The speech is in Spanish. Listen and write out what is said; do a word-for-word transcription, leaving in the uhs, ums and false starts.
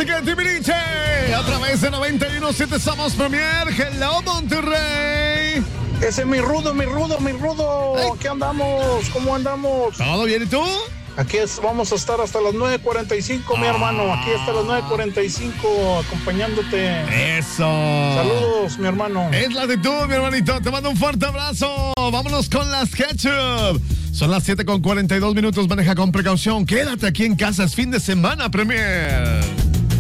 música de Timbiriche. A través de noventa y uno punto siete somos Premier. Hello, Monterrey. Ese es mi rudo, mi rudo, mi rudo. Ay. Aquí andamos. ¿Cómo andamos? ¿Todo bien y tú? Aquí es, vamos a estar hasta las nueve cuarenta y cinco, mi Ah. hermano. Aquí hasta las nueve cuarenta y cinco acompañándote. Eso. Saludos, mi hermano. Es la de tú, mi hermanito. Te mando un fuerte abrazo. Vámonos con las Ketchup. Son las siete con cuarenta y dos minutos. Maneja con precaución. Quédate aquí en casa. Es fin de semana, Premier.